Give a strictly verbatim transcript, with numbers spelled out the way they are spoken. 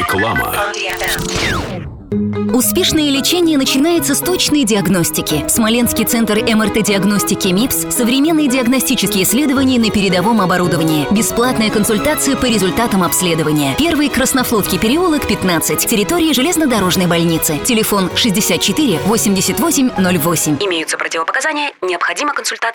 Реклама. Успешное лечение начинается с точной диагностики. Смоленский центр эм эр тэ-диагностики МИПС – современные диагностические исследования на передовом оборудовании. Бесплатная консультация по результатам обследования. Первый Краснофлотский переулок, пятнадцать. Территория железнодорожной больницы. Телефон шестьдесят четыре восемьдесят восемь ноль восемь. Имеются противопоказания. Необходима консультация